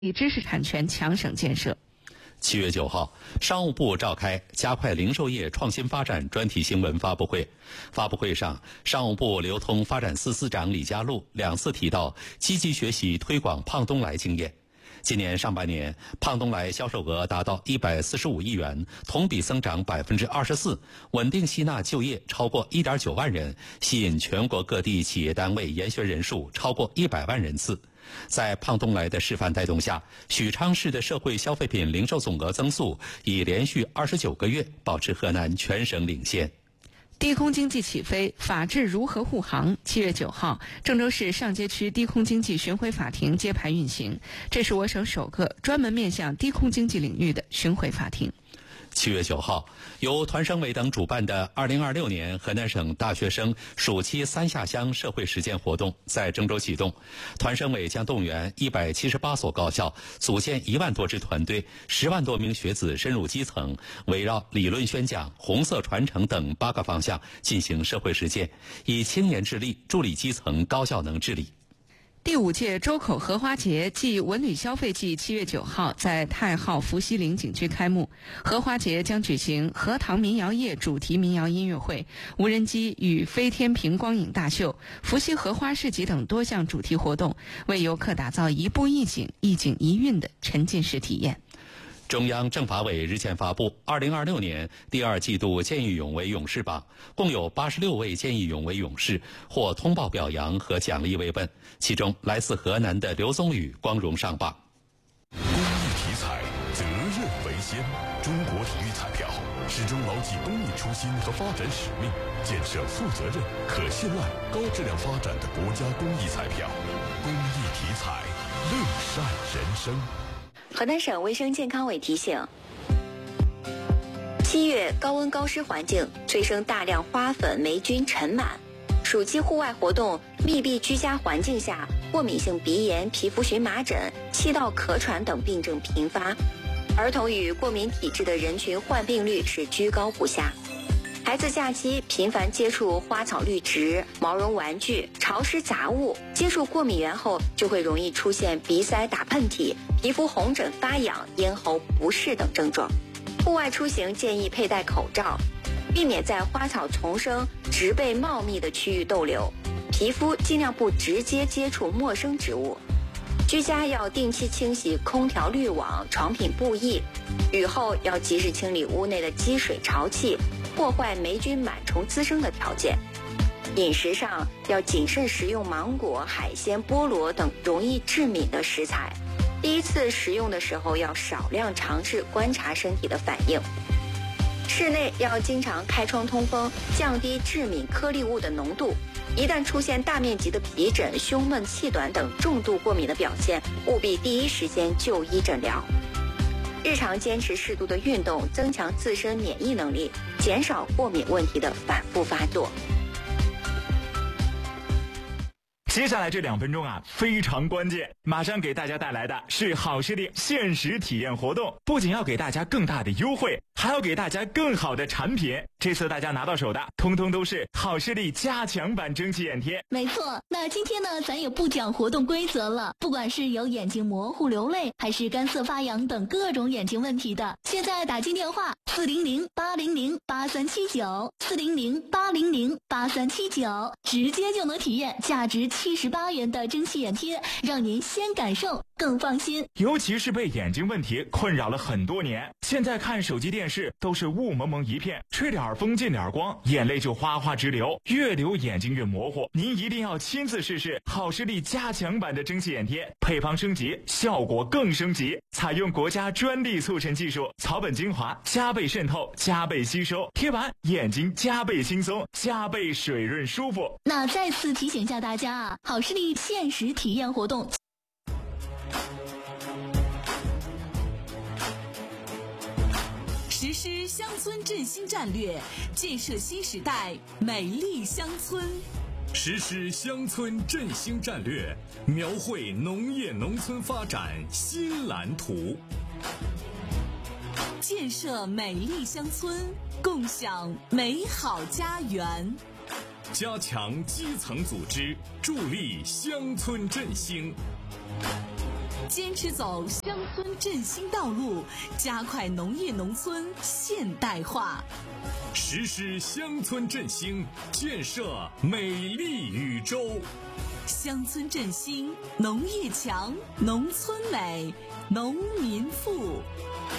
知识产权强省建设。 7月9号，商务部召开加快零售业创新发展专题新闻发布会。发布会上，商务部流通发展司司长李家璐2次提到积极学习推广胖东来经验。今年上半年，胖东来销售额达到145亿元，同比增长24%，稳定吸纳就业超过1.9万人，吸引全国各地企业单位研学人数超过100万人次。在胖东来的示范带动下，许昌市的社会消费品零售总额增速已连续29个月保持河南全省领先。 低空经济起飞，法治如何护航？7月9号，郑州市上街区低空经济巡回法庭揭牌运行，这是我省首个专门面向低空经济领域的巡回法庭。 7月9号，由团省委等主办的2026年河南省大学生暑期3下乡社会实践活动在郑州启动。团省委将动员178所高校，组建1万多支团队，10万多名学子深入基层，围绕理论宣讲、红色传承等8个方向进行社会实践，以青年治理助力基层高效能治理。 第5届周口荷花节暨文旅消费季7月9号在太浩伏羲陵景区开幕。荷花节将举行荷塘民谣夜主题民谣音乐会、无人机与飞天屏光影大秀、伏羲荷花市集等多项主题活动，为游客打造一步一景、一景一韵的沉浸式体验。 中央政法委日前发布2026年第2季度见义勇为勇士榜，共有86位见义勇为勇士获通报表扬和奖励慰问，其中来自河南的刘宗宇光荣上榜。 公益体彩，责任为先。中国体育彩票始终牢记公益初心和发展使命，建设负责任、可信赖、高质量发展的国家公益彩票。公益体彩，乐善人生。 河南省卫生健康委提醒，7月高温高湿环境催生大量花粉霉菌尘螨，暑期户外活动、密闭居家环境下，过敏性鼻炎、皮肤荨麻疹、气道咳喘等病症频发，儿童与过敏体质的人群患病率是居高不下。孩子假期频繁接触花草绿植、毛绒玩具、潮湿杂物，接触过敏源后就会容易出现鼻塞、打喷嚏、皮肤红疹发痒、咽喉不适等症状。户外出行建议佩戴口罩，避免在花草丛生、植被茂密的区域逗留，皮肤尽量不直接接触陌生植物。居家要定期清洗空调滤网、床品布艺，雨后要及时清理屋内的积水潮气，破坏霉菌螨虫滋生的条件。饮食上要谨慎食用芒果、海鲜、菠萝等容易致敏的食材，第一次食用的时候要少量尝试，观察身体的反应。室内要经常开窗通风，降低致敏颗粒物的浓度。一旦出现大面积的皮疹、胸闷、气短等重度过敏的表现，务必第一时间就医诊疗。日常坚持适度的运动，增强自身免疫能力，减少过敏问题的反复发作。 接下来这2分钟非常关键，马上给大家带来的是好视力限时体验活动，不仅要给大家更大的优惠，还要给大家更好的产品。这次大家拿到手的通通都是好视力加强版蒸汽眼贴。 没错，那今天呢，咱也不讲活动规则了，不管是有眼睛模糊流泪，还是干涩发痒等各种眼睛问题的，现在打进电话400-800-8379，400-800-8379，直接就能体验价值78元的蒸汽眼贴，让您先感受更放心。 尤其是被眼睛问题困扰了很多年，现在看手机电视都是雾蒙蒙一片，吹点风进点光，眼泪就哗哗直流，越流眼睛越模糊。您一定要亲自试试好视力加强版的蒸汽眼贴，配方升级，效果更升级，采用国家专利促成技术，草本精华加倍渗透，加倍吸收，贴完眼睛加倍轻松，加倍水润舒服。 那再次提醒一下大家好视力限时体验活动。 实施乡村振兴战略，建设新时代美丽乡村。 实施乡村振兴战略，描绘农业农村发展新蓝图。 建设美丽乡村，共享美好家园。 加强基层组织，助力乡村振兴。 坚持走乡村振兴道路，加快农业农村现代化， 实施乡村振兴，建设美丽禹州。 乡村振兴，农业强，农村美，农民富。